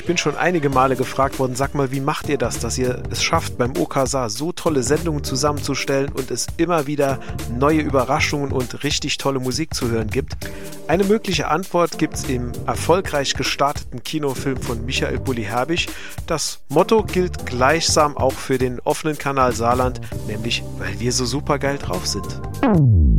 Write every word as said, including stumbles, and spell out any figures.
bin schon einige Male gefragt worden, sag mal, wie macht ihr das, dass ihr es schafft, beim O K S A so tolle Sendungen zusammenzustellen und es immer wieder neue Überraschungen und richtig tolle Musik zu hören gibt? Eine mögliche Antwort gibt es im erfolgreich gestarteten Kinofilm von Michael Bulli-Herbig. Das Motto gilt gleichsam auch für den offenen Kanal Saarland, nämlich weil wir so supergeil drauf sind.